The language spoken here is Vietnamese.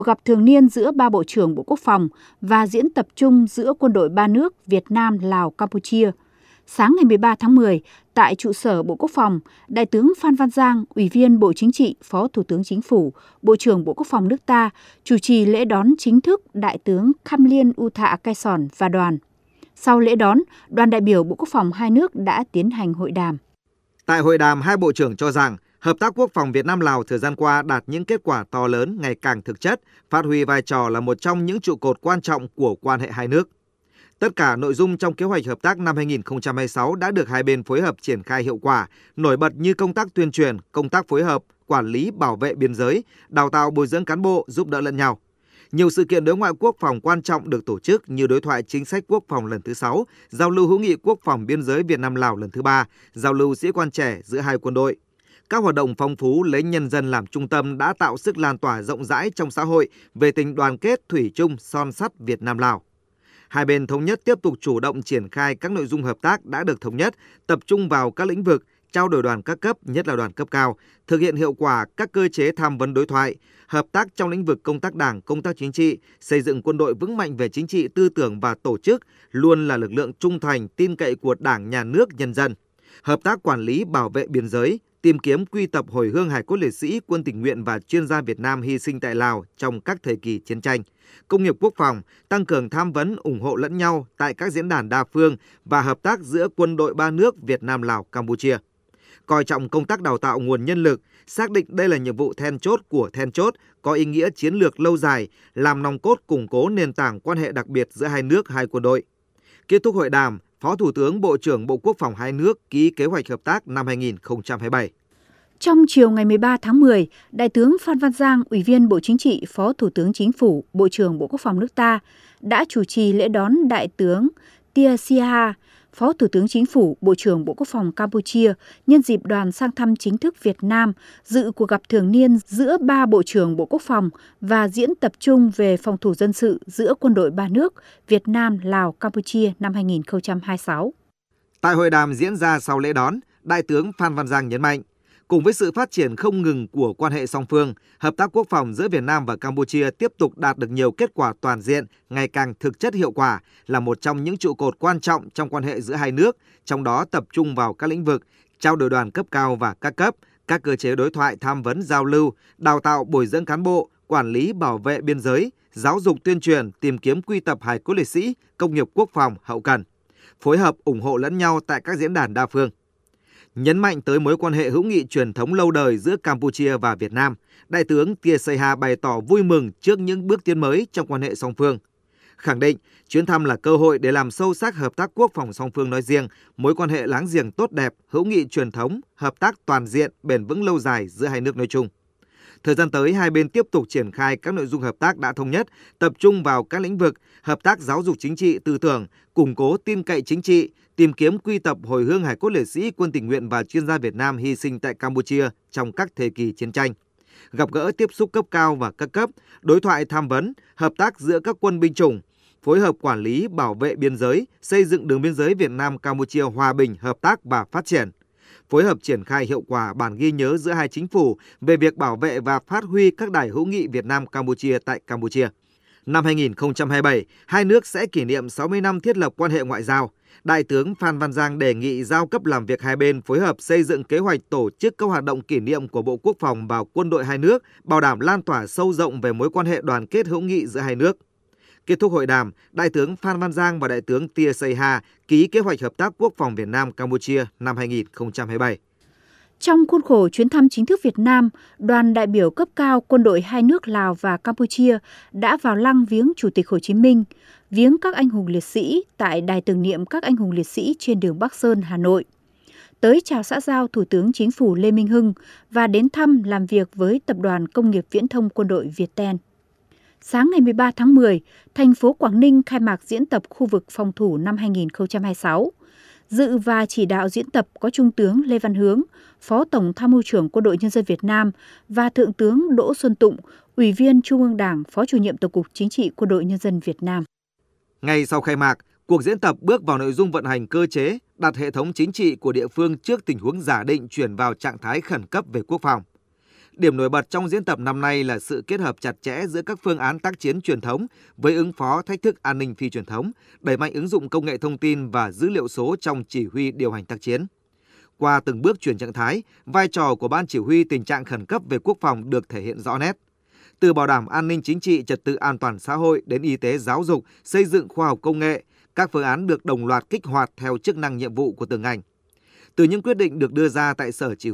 gặp thường niên giữa ba Bộ trưởng Bộ Quốc phòng và diễn tập chung giữa quân đội ba nước Việt Nam, Lào, Campuchia. Sáng ngày 13 tháng 10, tại trụ sở Bộ Quốc phòng, Đại tướng Phan Văn Giang, Ủy viên Bộ Chính trị, Phó Thủ tướng Chính phủ, Bộ trưởng Bộ Quốc phòng nước ta, chủ trì lễ đón chính thức Đại tướng Kham Liên U Thạ Cai Sòn và đoàn. Sau lễ đón, đoàn đại biểu Bộ Quốc phòng hai nước đã tiến hành hội đàm. Tại hội đàm, hai bộ trưởng cho rằng hợp tác quốc phòng Việt Nam-Lào thời gian qua đạt những kết quả to lớn, ngày càng thực chất, phát huy vai trò là một trong những trụ cột quan trọng của quan hệ hai nước. Tất cả nội dung trong kế hoạch hợp tác năm 2026 đã được hai bên phối hợp triển khai hiệu quả, nổi bật như công tác tuyên truyền, công tác phối hợp, quản lý bảo vệ biên giới, đào tạo bồi dưỡng cán bộ, giúp đỡ lẫn nhau. Nhiều sự kiện đối ngoại quốc phòng quan trọng được tổ chức như đối thoại chính sách quốc phòng lần thứ 6, giao lưu hữu nghị quốc phòng biên giới Việt Nam-Lào lần thứ 3, giao lưu sĩ quan trẻ giữa hai quân đội. Các hoạt động phong phú lấy nhân dân làm trung tâm đã tạo sức lan tỏa rộng rãi trong xã hội về tình đoàn kết thủy chung son sắt Việt Nam-Lào. Hai bên thống nhất tiếp tục chủ động triển khai các nội dung hợp tác đã được thống nhất, tập trung vào các lĩnh vực, trao đổi đoàn các cấp, nhất là đoàn cấp cao, thực hiện hiệu quả các cơ chế tham vấn đối thoại, hợp tác trong lĩnh vực công tác đảng, công tác chính trị, xây dựng quân đội vững mạnh về chính trị, tư tưởng và tổ chức, luôn là lực lượng trung thành, tin cậy của Đảng, Nhà nước, nhân dân. Hợp tác quản lý bảo vệ biên giới, tìm kiếm quy tập hồi hương hài cốt liệt sĩ, quân tình nguyện và chuyên gia Việt Nam hy sinh tại Lào trong các thời kỳ chiến tranh. Công nghiệp quốc phòng, tăng cường tham vấn, ủng hộ lẫn nhau tại các diễn đàn đa phương và hợp tác giữa quân đội ba nước Việt Nam, Lào, Campuchia. Coi trọng công tác đào tạo nguồn nhân lực, xác định đây là nhiệm vụ then chốt của then chốt, có ý nghĩa chiến lược lâu dài, làm nòng cốt củng cố nền tảng quan hệ đặc biệt giữa hai nước, hai quân đội. Kết thúc hội đàm, Phó Thủ tướng, Bộ trưởng Bộ Quốc phòng hai nước ký kế hoạch hợp tác năm 2027. Trong chiều ngày 13 tháng 10, Đại tướng Phan Văn Giang, Ủy viên Bộ Chính trị, Phó Thủ tướng Chính phủ, Bộ trưởng Bộ Quốc phòng nước ta, đã chủ trì lễ đón Đại tướng Tia Siha, Phó Thủ tướng Chính phủ, Bộ trưởng Bộ Quốc phòng Campuchia, nhân dịp đoàn sang thăm chính thức Việt Nam, dự cuộc gặp thường niên giữa ba Bộ trưởng Bộ Quốc phòng và diễn tập chung về phòng thủ dân sự giữa quân đội ba nước Việt Nam, Lào, Campuchia năm 2026. Tại hội đàm diễn ra sau lễ đón, Đại tướng Phan Văn Giang nhấn mạnh, cùng với sự phát triển không ngừng của quan hệ song phương, hợp tác quốc phòng giữa Việt Nam và Campuchia tiếp tục đạt được nhiều kết quả toàn diện, ngày càng thực chất hiệu quả, là một trong những trụ cột quan trọng trong quan hệ giữa hai nước, trong đó tập trung vào các lĩnh vực trao đổi đoàn cấp cao và các cấp, các cơ chế đối thoại tham vấn giao lưu, đào tạo bồi dưỡng cán bộ, quản lý bảo vệ biên giới, giáo dục tuyên truyền, tìm kiếm quy tập hài cốt liệt sĩ, công nghiệp quốc phòng, hậu cần, phối hợp ủng hộ lẫn nhau tại các diễn đàn đa phương. Nhấn mạnh tới mối quan hệ hữu nghị truyền thống lâu đời giữa Campuchia và Việt Nam, Đại tướng Tia Siha bày tỏ vui mừng trước những bước tiến mới trong quan hệ song phương. Khẳng định chuyến thăm là cơ hội để làm sâu sắc hợp tác quốc phòng song phương nói riêng, mối quan hệ láng giềng tốt đẹp, hữu nghị truyền thống, hợp tác toàn diện, bền vững lâu dài giữa hai nước nói chung. Thời gian tới, hai bên tiếp tục triển khai các nội dung hợp tác đã thống nhất, tập trung vào các lĩnh vực hợp tác giáo dục chính trị, tư tưởng, củng cố tin cậy chính trị, tìm kiếm quy tập hồi hương hài cốt liệt sĩ, quân tình nguyện và chuyên gia Việt Nam hy sinh tại Campuchia trong các thời kỳ chiến tranh. Gặp gỡ tiếp xúc cấp cao và các cấp, đối thoại tham vấn, hợp tác giữa các quân binh chủng, phối hợp quản lý bảo vệ biên giới, xây dựng đường biên giới Việt Nam Campuchia hòa bình, hợp tác và phát triển. Phối hợp triển khai hiệu quả bản ghi nhớ giữa hai chính phủ về việc bảo vệ và phát huy các đài hữu nghị Việt Nam Campuchia tại Campuchia. Năm 2027, hai nước sẽ kỷ niệm 60 năm thiết lập quan hệ ngoại giao. Đại tướng Phan Văn Giang đề nghị giao cấp làm việc hai bên phối hợp xây dựng kế hoạch tổ chức các hoạt động kỷ niệm của Bộ Quốc phòng và quân đội hai nước, bảo đảm lan tỏa sâu rộng về mối quan hệ đoàn kết hữu nghị giữa hai nước. Kết thúc hội đàm, Đại tướng Phan Văn Giang và Đại tướng Tia Siha ký kế hoạch hợp tác quốc phòng Việt Nam Campuchia năm 2027. Trong khuôn khổ chuyến thăm chính thức Việt Nam, đoàn đại biểu cấp cao quân đội hai nước Lào và Campuchia đã vào lăng viếng Chủ tịch Hồ Chí Minh, viếng các anh hùng liệt sĩ tại Đài tưởng niệm các anh hùng liệt sĩ trên đường Bắc Sơn, Hà Nội. Tới chào xã giao Thủ tướng Chính phủ Lê Minh Hưng và đến thăm làm việc với Tập đoàn Công nghiệp Viễn thông Quân đội Viettel. Sáng ngày 13 tháng 10, thành phố Quảng Ninh khai mạc diễn tập khu vực phòng thủ năm 2026. Dự và chỉ đạo diễn tập có Trung tướng Lê Văn Hướng, Phó Tổng Tham mưu trưởng Quân đội Nhân dân Việt Nam và Thượng tướng Đỗ Xuân Tụng, Ủy viên Trung ương Đảng, Phó Chủ nhiệm Tổng cục Chính trị Quân đội Nhân dân Việt Nam. Ngay sau khai mạc, cuộc diễn tập bước vào nội dung vận hành cơ chế, đặt hệ thống chính trị của địa phương trước tình huống giả định chuyển vào trạng thái khẩn cấp về quốc phòng. Điểm nổi bật trong diễn tập năm nay là sự kết hợp chặt chẽ giữa các phương án tác chiến truyền thống với ứng phó thách thức an ninh phi truyền thống, đẩy mạnh ứng dụng công nghệ thông tin và dữ liệu số trong chỉ huy điều hành tác chiến. Qua từng bước chuyển trạng thái, vai trò của Ban Chỉ huy tình trạng khẩn cấp về quốc phòng được thể hiện rõ nét. Từ bảo đảm an ninh chính trị, trật tự an toàn xã hội đến y tế, giáo dục, xây dựng khoa học công nghệ, các phương án được đồng loạt kích hoạt theo chức năng nhiệm vụ của từng ngành. Từ những quyết định được đưa ra tại Sở Chỉ